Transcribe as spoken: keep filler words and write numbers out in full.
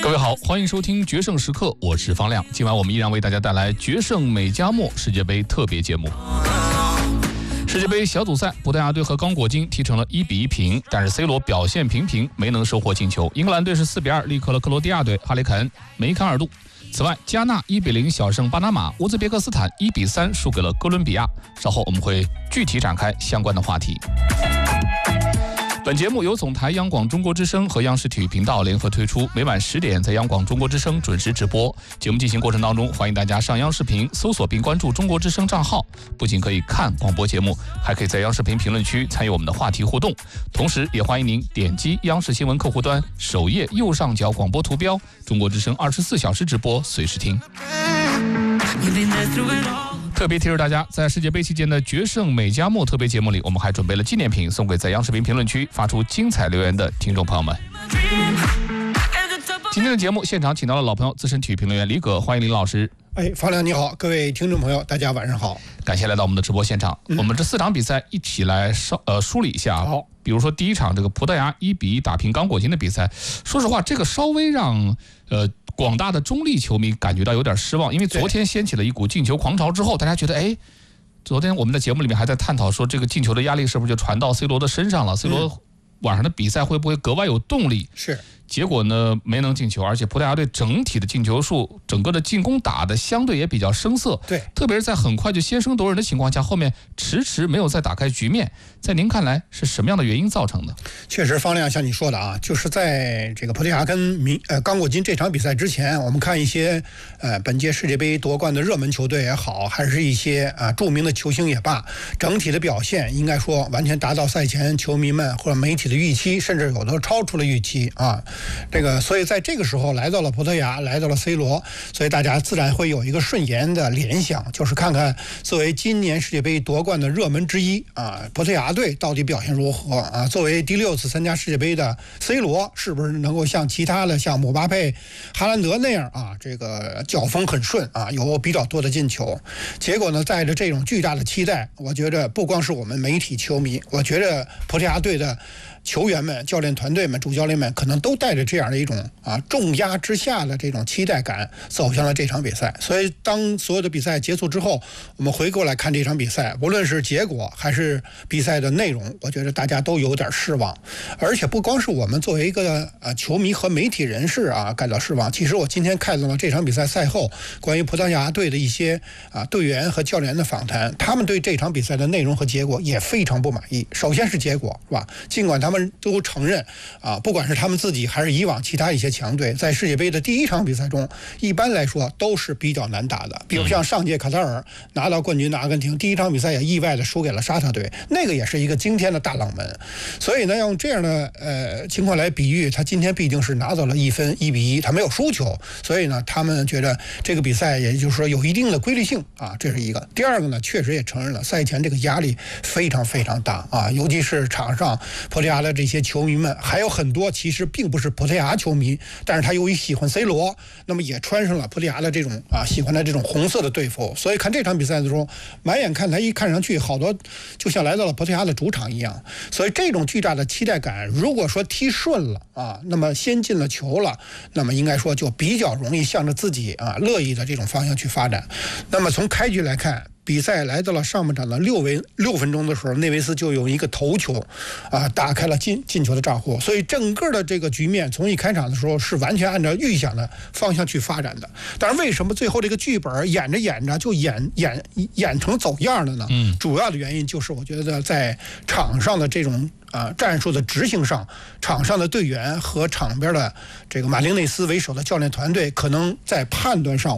各位好，欢迎收听决胜时刻，我是方亮。今晚我们依然为大家带来决胜美加墨世界杯特别节目。世界杯小组赛，葡萄牙队和刚果金踢成了一比一平，但是 C 罗表现平平，没能收获进球。英格兰队是四比二力克了克罗地亚队，哈里凯恩梅开二度。此外，加纳一比零小胜巴拿马，乌兹别克斯坦一比三输给了哥伦比亚。稍后我们会具体展开相关的话题。本节目由总台央广中国之声和央视体育频道联合推出，每晚十点在央广中国之声准时直播。节目进行过程当中，欢迎大家上央视频搜索并关注中国之声账号，不仅可以看广播节目，还可以在央视频评论区参与我们的话题互动。同时，也欢迎您点击央视新闻客户端首页右上角广播图标，中国之声二十四小时直播，随时听。特别提示大家，在世界杯期间的决胜美加墨特别节目里，我们还准备了纪念品送给在央视频评论区发出精彩留言的听众朋友们。今天的节目现场请到了老朋友资深体育评论员李葛，欢迎林老师。 哎，方亮你好，各位听众朋友，大家晚上好， 感谢来到我们的直播现场。嗯、我们这四场比赛一起来稍呃梳理一下。 好， 比如说第一场这个葡萄牙一比一打平刚果金的比赛，说实话，这个稍微让呃。广大的中立球迷感觉到有点失望，因为昨天掀起了一股进球狂潮之后，大家觉得，哎，昨天我们的节目里面还在探讨说，这个进球的压力是不是就传到 C 罗的身上了、嗯、？C 罗晚上的比赛会不会格外有动力？ 是。 结果呢，没能进球，而且葡萄牙队整体的进球数，整个的进攻打的相对也比较生涩。 对， 特别是在很快就先声夺人的情况下，后面迟迟没有再打开局面。在您看来是什么样的原因造成的？ 确实，方亮像你说的啊，就是在这个葡萄牙跟民呃刚果金这场比赛之前，我们看一些呃本届世界杯夺冠的热门球队也好，还是一些啊、呃、著名的球星也罢，整体的表现应该说完全达到赛前球迷们或者媒体的预期，甚至有的超出了预期啊。这个，所以在这个时候来到了葡萄牙，来到了 C 罗，所以大家自然会有一个瞬间的联想，就是看看作为今年世界杯夺冠的热门之一啊，葡萄牙队到底表现如何啊？作为第六次参加世界杯的 C 罗，是不是能够像其他的像姆巴佩、哈兰德那样啊，这个脚风很顺啊，有比较多的进球？结果呢，带着这种巨大的期待，我觉得不光是我们媒体球迷，我觉得葡萄牙队的球员们、教练团队们、主教练们可能都带着这样的一种啊重压之下的这种期待感走向了这场比赛。所以当所有的比赛结束之后，我们回过来看这场比赛，无论是结果还是比赛的内容，我觉得大家都有点失望。而且不光是我们作为一个啊球迷和媒体人士啊感到失望，其实我今天看到了这场比赛赛后关于葡萄牙队的一些啊队员和教练的访谈，他们对这场比赛的内容和结果也非常不满意。首先是结果，是吧？尽管他们他们都承认啊，不管是他们自己还是以往其他一些强队，在世界杯的第一场比赛中，一般来说都是比较难打的。比如像上届卡塔尔拿到冠军的阿根廷，第一场比赛也意外的输给了沙特队，那个也是一个惊天的大冷门。所以呢，用这样的呃情况来比喻，他今天毕竟是拿到了一分一比一，他没有输球，所以呢，他们觉得这个比赛也就是说有一定的规律性啊，这是一个。第二个呢，确实也承认了赛前这个压力非常非常大啊，尤其是场上葡萄牙的这些球迷们，还有很多其实并不是葡萄牙球迷，但是他由于喜欢 C 罗，那么也穿上了葡萄牙的这种啊喜欢的这种红色的队服，所以看这场比赛的时候，满眼看台一看上去好多就像来到了葡萄牙的主场一样。所以这种巨大的期待感，如果说踢顺了啊，那么先进了球了，那么应该说就比较容易向着自己啊乐意的这种方向去发展。那么从开局来看，比赛来到了上半场的六分六分钟的时候，内维斯就用一个头球啊打开了进进球的账户，所以整个的这个局面从一开场的时候是完全按照预想的方向去发展的。但是为什么最后这个剧本演着演着就演演演成走样了呢？嗯，主要的原因就是我觉得在场上的这种啊，战术的执行上，场上的队员和场边的这个马丁内斯为首的教练团队，可能在判断上